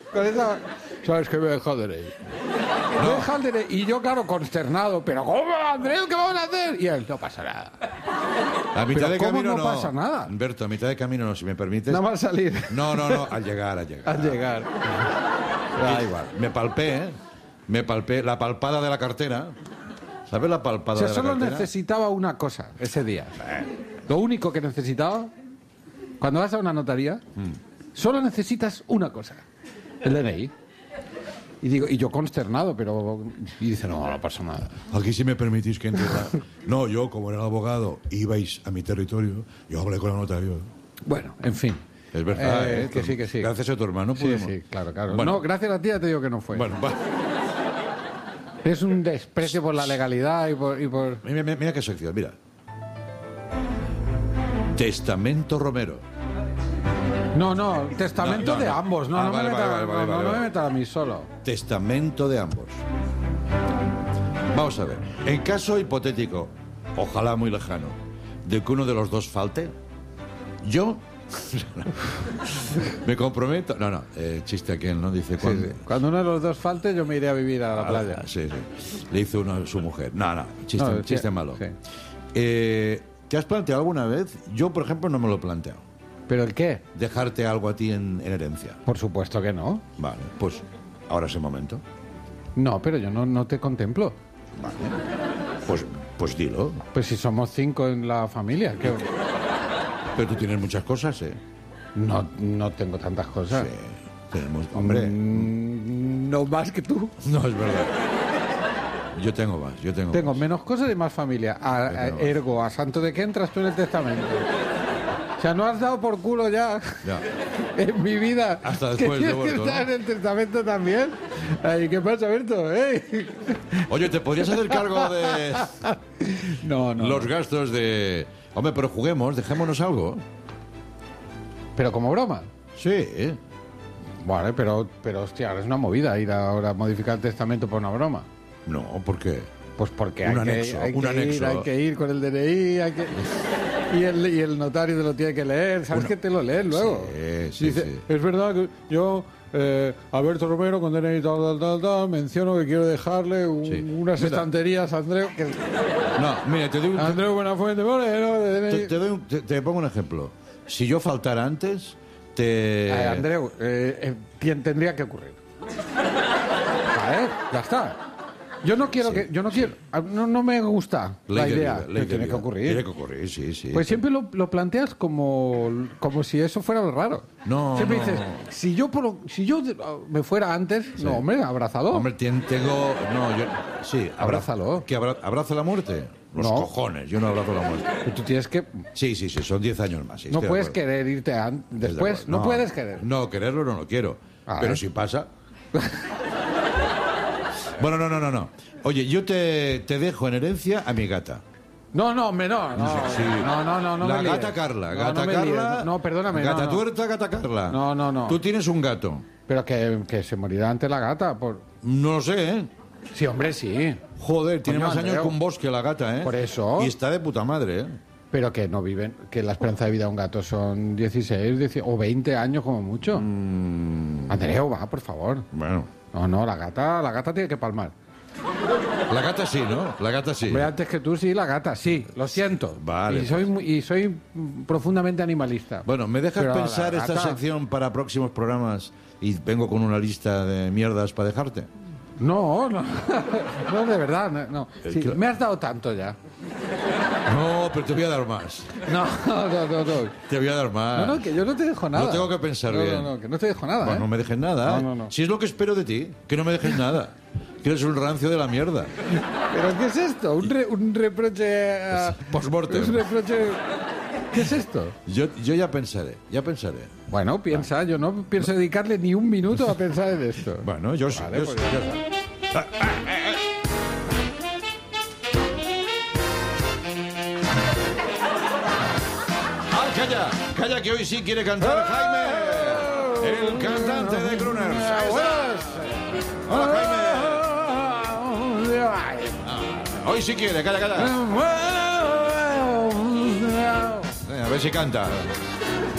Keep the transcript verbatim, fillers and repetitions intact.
con esa... ¿Sabes qué? Me he dejado el D N I. Me he dejado el D N I. Y yo, claro, consternado. ¿Pero cómo, Andreu? ¿Qué vamos a hacer? Y él, no pasa nada. A mitad ¿Pero de cómo camino no pasa nada? Humberto, a mitad de camino no, si me permites. Nada más salir. No, no, no, al llegar, al llegar. Al llegar. Da igual. Me palpé, ¿eh? Me palpé la palpada de la cartera. ¿Sabes la palpada O sea, de la solo cartera? necesitaba una cosa ese día. Lo único que necesitaba, cuando vas a una notaría, mm. solo necesitas una cosa. El D N I. Y digo, y yo consternado, pero... Y dice, no, no pasa nada. Aquí si me permitís que entre. No, yo, como era el abogado, ibais a mi territorio, yo hablé con el notario. Bueno, en fin. Es verdad, eh, ¿eh? Que sí, que sí. Gracias a tu hermano Sí, pudimos. sí, claro, claro. Bueno. No, gracias a ti ya te digo que no fue. Bueno, va. Es un desprecio por la legalidad y por... Y por... Mira, mira, mira qué sección, mira. Testamento Romero. No, no, testamento No, no, de no. ambos. No, Ah, no, vale, me, meta, vale, vale, no, no vale, me vale. meta a mí solo. Testamento de ambos. Vamos a ver. En caso hipotético, ojalá muy lejano, de que uno de los dos falte, yo me comprometo. No, no, eh, chiste aquel, ¿no? Dice Sí, cuando. sí. Cuando uno de los dos falte, yo me iré a vivir a la playa. Ah, sí, sí. Le hizo uno a su mujer. No, no, chiste, No, chiste sí, malo. sí. Eh, ¿Te has planteado alguna vez? Yo, por ejemplo, no me lo he planteado. ¿Pero el qué? Dejarte algo a ti en, en herencia. Por supuesto que no. Vale, pues ahora es el momento. No, pero yo no, no te contemplo. Vale. Pues, pues dilo. Pues si somos cinco en la familia, ¿qué? Pero tú tienes muchas cosas, ¿eh? No, no tengo tantas cosas. Sí, tenemos... Hombre, Mm, no más que tú. no es verdad. Yo tengo más, yo tengo Tengo más. menos cosas y más familia. A- a- tengo más. ergo, ¿a santo de qué entras tú en el testamento? O sea, no has dado por culo ya Ya. en mi vida. Hasta ¿Que después de tienes que muerto, estar ¿no? en el testamento también? Ay, ¿qué pasa, Berto? ¿Eh? Oye, ¿te podrías hacer cargo de No, no. los no. gastos de... Hombre, pero juguemos, dejémonos algo. Pero como broma. Sí, ¿eh? Vale, pero, pero hostia, ahora es una movida ir ahora a modificar el testamento por una broma. No, ¿por qué? Pues porque Un hay, anexo, que, hay, un que anexo. Ir, hay que ir con el D N I, hay que... Y el, y el notario te lo tiene que leer, ¿sabes Una- que te lo lees luego? Sí, sí, Dice, sí. es verdad que yo, eh, Alberto Romero, con D N I tal, tal, tal, tal, menciono que quiero dejarle un- Sí. unas Mira. estanterías a Andreu, que No, mira, te doy un... te- Andreu Buenafuente Moreno, de D N I... Te, te doy un- te- te pongo un ejemplo. Si yo faltara antes, te... Eh, Andreu, eh, eh, ¿quién tendría que ocurrir? Vale, ya está. Yo no quiero Sí, que... Yo no quiero... No, no me gusta Ley la de idea. vida, ley pero de tiene vida. que ocurrir. Tiene que ocurrir, sí, sí. Pues siempre lo, lo planteas como, como si eso fuera lo raro. No, Siempre no. dices, si yo, por, si yo me fuera antes, no, hombre, abrazado. Hombre, tien- tengo... No, yo... Sí, abra- Abrázalo. ¿Que abra- abrazo la muerte? Los No. cojones, yo no abrazo la muerte. Y tú tienes que... Sí, sí, sí, son diez años más. sí, no estoy de puedes acuerdo. querer irte an- Estoy de después. acuerdo. No, puedes querer. No, quererlo no lo quiero. Ah, pero ¿eh? si pasa... Bueno, no, no, no, no. Oye, yo te, te dejo en herencia a mi gata. No, no, hombre, no. No, Sí. no, no, no, no La me líes. gata Carla, No, gata no me Carla. líes. No, perdóname. Gata no, no. tuerta, gata Carla. No, no, no. Tú tienes un gato. Pero que, que se morirá antes la gata. Por... No lo sé, ¿eh? Sí, hombre, sí. Joder, tiene Coño, más años Andreu. que un bosque la gata, ¿eh? Por eso. Y está de puta madre, ¿eh? Pero que no viven, que la esperanza de vida de un gato son dieciséis dieci- o veinte años como mucho. Mm. Andreu, va, por favor. Bueno. No, no, la gata, la gata tiene que palmar. La gata sí, ¿no? La gata sí. Hombre, antes que tú sí, la gata, sí, lo siento. Vale, Y soy, muy- y soy mm, profundamente animalista. Bueno, ¿me dejas Pero la pensar esta gata- sección para próximos programas y vengo con una lista de mierdas para dejarte? No, no, no, de verdad, no. no. Es Sí, que- me has dado tanto ya. No, pero te voy a dar más. No, no, no, no. Te voy a dar más. No, no, que yo no te dejo nada. No tengo que pensar No, bien. No, no, que no te dejo nada, Bueno, ¿eh? no me dejes nada. No, ¿eh? no, no. Si es lo que espero de ti, que no me dejes nada. Que eres un rancio de la mierda. ¿Pero qué es esto? ¿Un, re- un reproche... a- Postmortem. ¿Es un reproche...? ¿Qué es esto? Yo, yo ya pensaré, ya pensaré. Bueno, piensa, yo no pienso dedicarle ni un minuto a pensar en esto. Bueno, yo sí. Vale, yo pues sí. ya está. ¡Ah, calla! ¡Calla, que hoy sí quiere cantar Jaime! El cantante de Crooners. Hola, Jaime. Hoy sí quiere, calla, calla. Eh, a ver si canta.